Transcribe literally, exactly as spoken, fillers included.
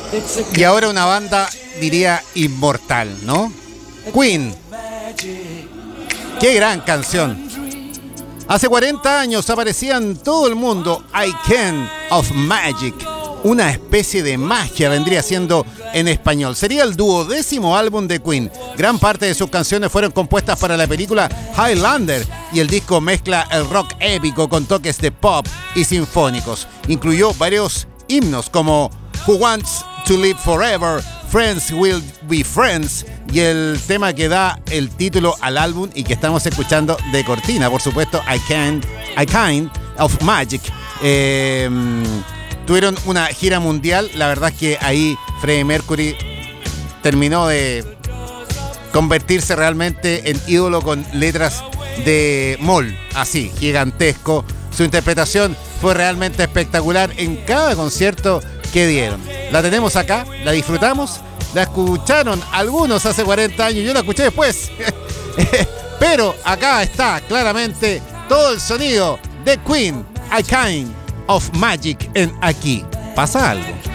Y ahora una banda, diría, inmortal, ¿no? Queen. Qué gran canción. Hace cuarenta años aparecía en todo el mundo I Can of Magic. Una especie de magia vendría siendo en español. Sería el duodécimo álbum de Queen. Gran parte de sus canciones fueron compuestas para la película Highlander y el disco mezcla el rock épico con toques de pop y sinfónicos. Incluyó varios himnos como Who Wants to Live Forever, Friends Will Be Friends y el tema que da el título al álbum y que estamos escuchando de cortina, por supuesto, I Can, I Kind of Magic. Eh, tuvieron una gira mundial, la verdad es que ahí Freddie Mercury terminó de convertirse realmente en ídolo con letras de mol, así, gigantesco. Su interpretación fue realmente espectacular en cada concierto que dieron. La tenemos acá, la disfrutamos, la escucharon algunos hace cuarenta años, yo la escuché después. Pero acá está claramente todo el sonido de Queen, I Kind of Magic en Aquí Pasa Algo.